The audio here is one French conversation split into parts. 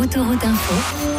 Autoroute Info.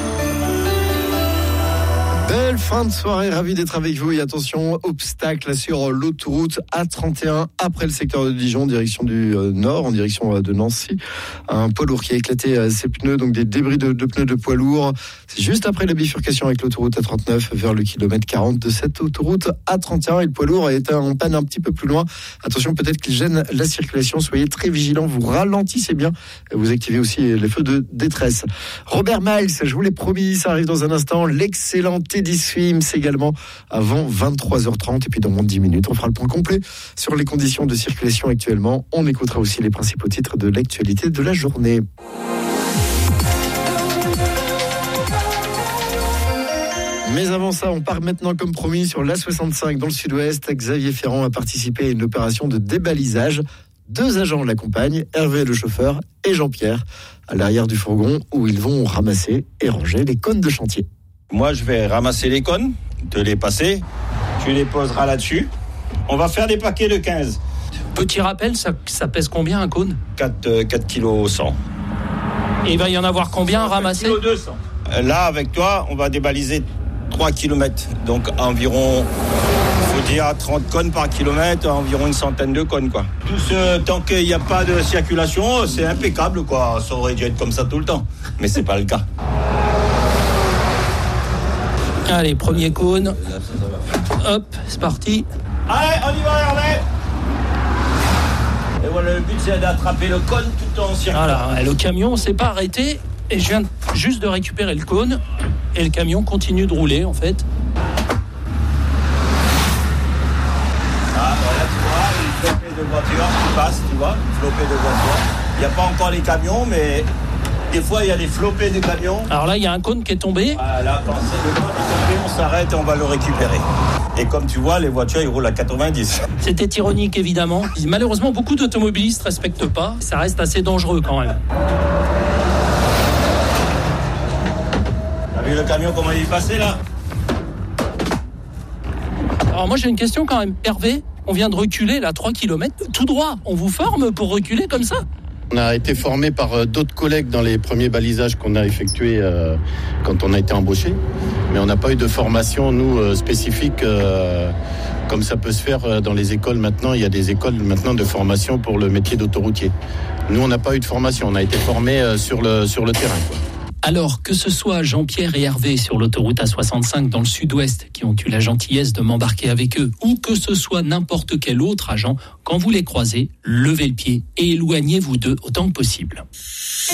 Belle fin de soirée, ravi d'être avec vous et attention, obstacle sur l'autoroute A31 après le secteur de Dijon, direction du nord, en direction de Nancy. Un poids lourd qui a éclaté ses pneus, donc des débris de pneus de poids lourd. C'est juste après la bifurcation avec l'autoroute A39 vers le kilomètre 40 de cette autoroute A31 et le poids lourd est en panne un petit peu plus loin. Attention, peut-être qu'il gêne la circulation, soyez très vigilants, vous ralentissez bien, vous activez aussi les feux de détresse. Robert Miles, je vous l'ai promis, ça arrive dans un instant, l'excellent Teddy Swims également avant 23h30 et puis dans moins de 10 minutes on fera le point complet sur les conditions de circulation actuellement. On écoutera aussi les principaux titres de l'actualité de la journée. Mais avant ça, on part maintenant comme promis sur l'A65 dans le sud-ouest. Xavier Ferrand a participé à une opération de débalisage. 2 agents l'accompagnent, Hervé le chauffeur et Jean-Pierre à l'arrière du fourgon où ils vont ramasser et ranger les cônes de chantier. Moi, je vais ramasser les cônes, te les passer, tu les poseras là-dessus. On va faire des paquets de 15. Petit rappel, ça pèse combien un cône ? 4 kg 100. Et il va y en avoir combien à ramasser ? 4 kg 200. Là, avec toi, on va débaliser 3 km. Donc environ, faut dire 30 cônes par kilomètre, environ une centaine de cônes, quoi. Tout ce tant qu'il n'y a pas de circulation, c'est impeccable, quoi. Ça aurait dû être comme ça tout le temps, mais c'est pas le cas. Allez, premier cône. Hop, c'est parti. Allez, on y va, Hervé. Et voilà, le but, c'est d'attraper le cône tout en circulant. Voilà, le camion s'est pas arrêté et je viens juste de récupérer le cône et le camion continue de rouler, en fait. Ah, voilà, tu vois, une flopée de voitures qui passe, tu vois, une flopée de voitures. Il n'y a pas encore les camions, mais des fois, il y a des flopées de camions. Alors là, il y a un cône qui est tombé. Voilà, quand c'est le cône est tombé, on s'arrête et on va le récupérer. Et comme tu vois, les voitures, ils roulent à 90. C'était ironique, évidemment. Malheureusement, beaucoup d'automobilistes ne respectent pas. Ça reste assez dangereux, quand même. T'as vu le camion, comment il est passé, là ? Alors moi, j'ai une question, quand même. Hervé, on vient de reculer, là, 3 km, tout droit. On vous forme pour reculer comme ça ? On a été formé par d'autres collègues dans les premiers balisages qu'on a effectués quand on a été embauché. Mais on n'a pas eu de formation, nous, spécifique, comme ça peut se faire dans les écoles maintenant. Il y a des écoles maintenant de formation pour le métier d'autoroutier. Nous, on n'a pas eu de formation. On a été formés sur le terrain, quoi. Alors, que ce soit Jean-Pierre et Hervé sur l'autoroute A65 dans le sud-ouest qui ont eu la gentillesse de m'embarquer avec eux, ou que ce soit n'importe quel autre agent, quand vous les croisez, levez le pied et éloignez-vous d'eux autant que possible.